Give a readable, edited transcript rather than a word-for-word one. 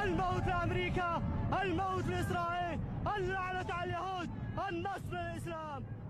الموت لأمريكا، الموت لإسرائيل، اللعنة على اليهود، النصر للإسلام.